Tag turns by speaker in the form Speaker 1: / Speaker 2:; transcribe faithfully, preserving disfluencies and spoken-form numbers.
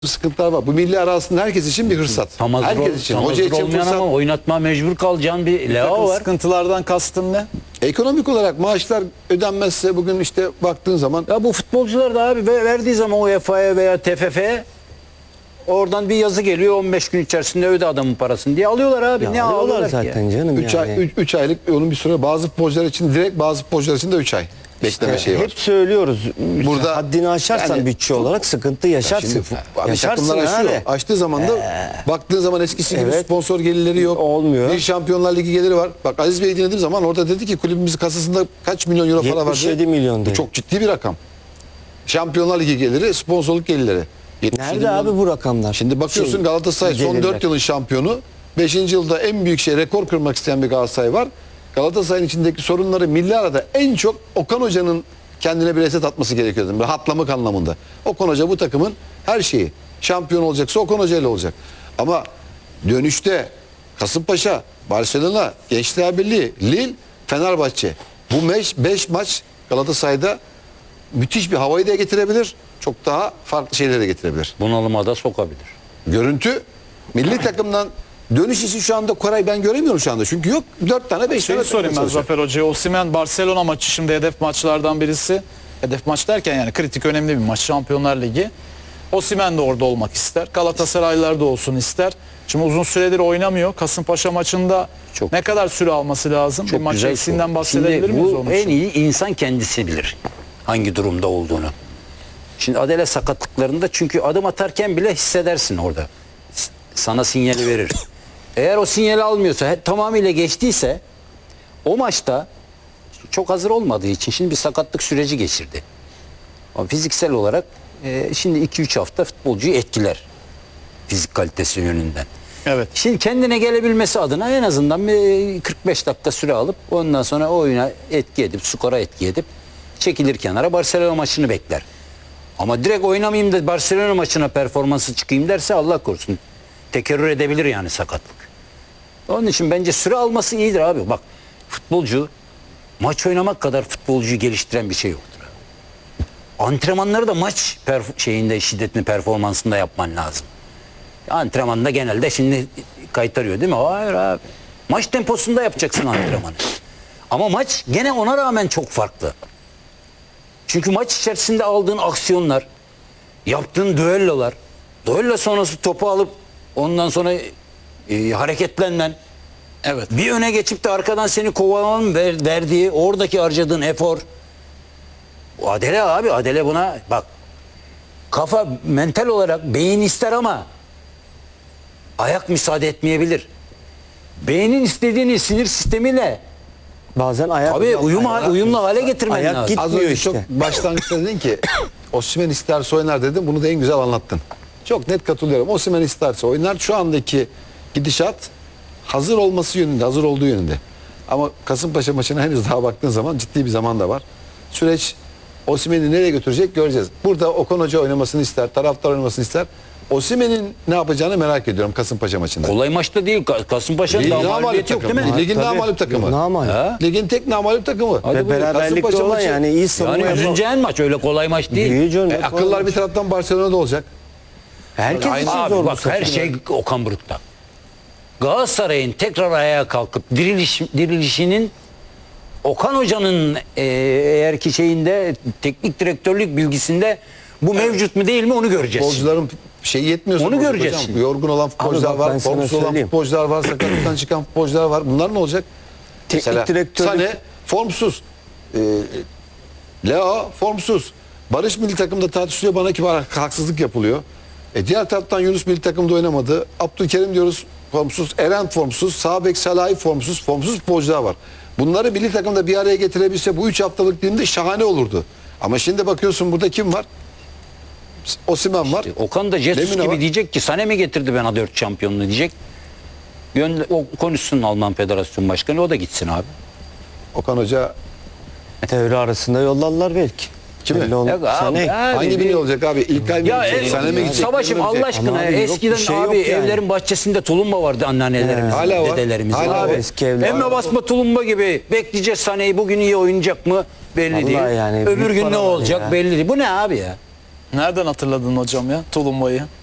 Speaker 1: sıkıntılar var. Bu milli ara aslında herkes için bir hırsat.
Speaker 2: Tam hazır,
Speaker 1: Herkes
Speaker 2: ol,
Speaker 1: için.
Speaker 2: tam
Speaker 1: Hoca
Speaker 2: hazır
Speaker 1: için
Speaker 2: olmayan
Speaker 1: fırsat.
Speaker 2: ama oynatma mecbur kalacağın bir
Speaker 3: Bir
Speaker 2: Leo
Speaker 3: takım
Speaker 2: var.
Speaker 3: sıkıntılardan kastın ne?
Speaker 1: Ekonomik olarak maaşlar ödenmezse bugün işte baktığın zaman
Speaker 2: Ya bu futbolcular da abi ve- verdiği zaman U E F A'ya veya T F F'ye oradan bir yazı geliyor, on beş gün içerisinde öde adamın parasını diye alıyorlar abi.
Speaker 4: Ya
Speaker 2: ne
Speaker 4: alıyorlar
Speaker 2: alıyorlar
Speaker 4: zaten
Speaker 2: ki ya?
Speaker 4: canım
Speaker 1: üç
Speaker 4: yani.
Speaker 1: ay üç aylık onun bir süre bazı futbolcular için direkt bazı futbolcular için de üç ay bekleme şeyi var.
Speaker 4: Hep söylüyoruz.
Speaker 1: Burada-
Speaker 4: Burada haddini aşarsan
Speaker 1: yani
Speaker 4: bütçe olarak sıkıntı yaşarsın.
Speaker 1: Şimdi abi
Speaker 4: yaşarsın
Speaker 1: takımlar açıyor.
Speaker 4: abi.
Speaker 1: Açtığı zaman da baktığın zaman eskisi gibi
Speaker 4: Evet.
Speaker 1: sponsor gelirleri yok.
Speaker 4: Olmuyor.
Speaker 1: Bir Şampiyonlar Ligi geliri var. Bak Aziz Bey dinlediğim zaman orada dedi ki kulübümüzün kasasında kaç milyon euro para var
Speaker 4: yetmiş yedi
Speaker 1: diye.
Speaker 4: milyon
Speaker 1: Bu
Speaker 4: dedi.
Speaker 1: çok ciddi bir rakam. Şampiyonlar Ligi geliri, sponsorluk gelirleri. yetmiş yedi
Speaker 4: Nerede
Speaker 1: milyon.
Speaker 4: abi bu rakamlar?
Speaker 1: Şimdi bakıyorsun
Speaker 4: Şey,
Speaker 1: Galatasaray son
Speaker 4: gelirler.
Speaker 1: dört yılın şampiyonu. beşinci yılda en büyük şey rekor kırmak isteyen bir Galatasaray var. Galatasaray'ın içindeki sorunları milli arada en çok Okan Hoca'nın kendine bir reset atması gerekiyordu. Rahatlamak anlamında. Okan Hoca bu takımın her şeyi. Şampiyon olacaksa Okan Hoca ile olacak. Ama dönüşte Kasımpaşa, Barcelona, Gençler Birliği, Lille, Fenerbahçe. Bu beş maç Galatasaray'da müthiş bir havayı da getirebilir. Çok daha farklı şeyleri de getirebilir.
Speaker 2: Bunalıma da sokabilir.
Speaker 1: Görüntü milli takımdan dönüş işi şu anda Koray ben göremiyorum şu anda. Çünkü yok dört tane beş
Speaker 3: Şeyi
Speaker 1: tane
Speaker 3: sorayım ben
Speaker 1: çalışıyor.
Speaker 3: Zafer Hoca'ya. Osimhen Barcelona maçı şimdi hedef maçlardan birisi. Hedef maç derken yani kritik önemli bir maç. Şampiyonlar Ligi. Osimhen de orada olmak ister. Galatasaraylılar da olsun ister. Şimdi uzun süredir oynamıyor. Kasımpaşa maçında
Speaker 2: Çok-
Speaker 3: ne kadar süre alması lazım?
Speaker 2: Çok
Speaker 3: bir maç
Speaker 2: güzel
Speaker 3: eksiğinden
Speaker 2: soru.
Speaker 3: bahsedebilir
Speaker 2: Şimdi
Speaker 3: miyiz
Speaker 2: bu
Speaker 3: onun
Speaker 2: en
Speaker 3: için?
Speaker 2: iyi insan kendisi bilir hangi durumda olduğunu. Şimdi Adele sakatlıklarında çünkü adım atarken bile hissedersin orada. S- Sana sinyali verir. Eğer o sinyali almıyorsa, he- tamamıyla geçtiyse o maçta çok hazır olmadığı için şimdi bir sakatlık süreci geçirdi. Ama fiziksel olarak e, şimdi iki üç hafta futbolcuyu etkiler. Fizik kalitesi yönünden.
Speaker 3: Evet.
Speaker 2: Şimdi kendine gelebilmesi adına en azından bir kırk beş dakika süre alıp ondan sonra oyuna etki edip, skora etki edip çekilir kenara Barcelona maçını bekler. Ama direkt oynamayayım da Barcelona maçına performansı çıkayım derse Allah korusun tekerrür edebilir yani sakatlık. Onun için bence süre alması iyidir abi. Bak futbolcu maç oynamak kadar futbolcuyu geliştiren bir şey yoktur. Antrenmanları da maç perf- şeyinde şiddetli performansında yapman lazım. Antrenmanda genelde şimdi kaytarıyor değil mi? Hayır abi. Maç temposunda yapacaksın antrenmanı. Ama maç gene ona rağmen çok farklı. Çünkü maç içerisinde aldığın aksiyonlar, yaptığın düellolar, düello sonrası topu alıp ondan sonra e, hareketlenmen,
Speaker 3: Evet.
Speaker 2: bir öne geçip de arkadan seni kovalamanın ver, verdiği, oradaki harcadığın efor. O Adele abi, Adele buna bak. Kafa mental olarak beyin ister ama ayak müsaade etmeyebilir. Beynin istediğini sinir sistemiyle
Speaker 4: Bazen ayak
Speaker 2: abi uyum, uyumlu hale getirmen
Speaker 4: Ayak
Speaker 2: lazım.
Speaker 4: git-
Speaker 1: Az
Speaker 4: Gitmiyor
Speaker 1: önce
Speaker 4: işte.
Speaker 1: çok başlangıçta dedin ki Osimhen isterse oynar dedim. Bunu da en güzel anlattın. Çok net katılıyorum. Osimhen isterse oynar. Şu andaki gidişat hazır olması yönünde, hazır olduğu yönünde. Ama Kasımpaşa maçına henüz daha baktığın zaman ciddi bir zaman da var. Süreç Osimhen'i nereye götürecek göreceğiz. Burada Okan Hoca oynamasını ister, taraftar oynamasını ister. Osimhen'in ne yapacağını merak ediyorum Kasımpaşa maçında.
Speaker 2: Kolay maçta değil. Ka- Kasımpaşa'nın
Speaker 1: Ligin
Speaker 2: daha
Speaker 1: namalup
Speaker 2: mağlubiyeti yok değil
Speaker 1: takımı.
Speaker 2: mi?
Speaker 1: Ligin
Speaker 4: Tabii.
Speaker 1: namalup takımı.
Speaker 4: Namalup.
Speaker 2: Ha?
Speaker 1: Ligin tek namalup takımı.
Speaker 2: Hadi
Speaker 4: Ve
Speaker 2: buyur.
Speaker 4: beraberlikte
Speaker 1: Kasımpaşa
Speaker 4: olan
Speaker 1: maçı-
Speaker 4: yani iyi savunma
Speaker 2: Yani
Speaker 4: yapan.
Speaker 2: üzüleceğin maç öyle kolay maç değil.
Speaker 4: Büyücü
Speaker 1: E,
Speaker 4: örnek
Speaker 1: akıllar
Speaker 4: olan.
Speaker 1: bir taraftan Barcelona'da olacak.
Speaker 4: Herkes
Speaker 1: Aynı
Speaker 4: için
Speaker 2: Abi
Speaker 4: zor bu
Speaker 2: bak her
Speaker 4: sefer.
Speaker 2: şey Okan Buruk'ta. Galatasaray'ın tekrar ayağa kalkıp diriliş, dirilişinin Okan Hoca'nın e, eğer ki şeyinde teknik direktörlük bilgisinde bu mevcut mu değil mi onu göreceğiz.
Speaker 1: Futbolcuların şey yetmiyor.
Speaker 2: Onu göreceğiz şimdi.
Speaker 1: Yorgun olan futbolcular
Speaker 4: Abi bak ben
Speaker 1: var,
Speaker 4: sana
Speaker 1: formsuz olan
Speaker 4: söyleyeyim.
Speaker 1: futbolcular var, sakatlıktan çıkan futbolcular var. Bunlar ne olacak?
Speaker 4: Teknik
Speaker 1: Mesela
Speaker 4: direktörlük-
Speaker 1: Sane formsuz. Ee, Leo formsuz. Barış milli takımda tartışılıyor, bana ki var haksızlık yapılıyor. E diğer taraftan Yunus milli takımda oynamadı. Abdülkerim diyoruz formsuz, Eren formsuz, sağ bek Salahi formsuz, formsuz futbolcular var. Bunları milli takımda bir araya getirebilse bu üç haftalık dilimde şahane olurdu. Ama şimdi bakıyorsun burada kim var? Osimhen var.
Speaker 2: Okan da Jesus
Speaker 1: Lemina
Speaker 2: gibi
Speaker 1: var.
Speaker 2: diyecek ki Sané mi getirdi bana dört şampiyonluğu diyecek. Gönle, o konuşsun Alman Federasyon Başkanı, o da gitsin abi.
Speaker 1: Okan Hoca
Speaker 4: Devre arasında yollarlar belki.
Speaker 1: Kimi?
Speaker 4: Belli ol-
Speaker 2: Yok abi,
Speaker 4: Sene.
Speaker 2: abi,
Speaker 1: hangi
Speaker 2: bir-
Speaker 1: biri olacak abi? İlkay mı
Speaker 2: Ya
Speaker 1: gidecek?
Speaker 2: e,
Speaker 1: Sane mi gidecek?
Speaker 2: Savaşım
Speaker 1: Kim
Speaker 2: Allah
Speaker 1: ölecek?
Speaker 2: aşkına
Speaker 4: Ama abi yok,
Speaker 2: eskiden
Speaker 4: bir şey
Speaker 2: abi
Speaker 4: yok yani.
Speaker 2: evlerin bahçesinde tulumba vardı anneannelerimizin,
Speaker 1: Hala var.
Speaker 2: dedelerimizin.
Speaker 1: Hala
Speaker 2: abi.
Speaker 1: var.
Speaker 4: Eski evler
Speaker 2: Emme
Speaker 4: var.
Speaker 2: basma tulumba gibi bekleyeceğiz Sané'yi, bugün iyi oynayacak mı belli
Speaker 4: Vallahi
Speaker 2: değil.
Speaker 4: yani
Speaker 2: Öbür
Speaker 4: büyük
Speaker 2: gün ne
Speaker 4: para var
Speaker 2: olacak
Speaker 4: ya.
Speaker 2: belli değil. Bu ne abi ya?
Speaker 3: Nereden hatırladın hocam ya Tulumba'yı?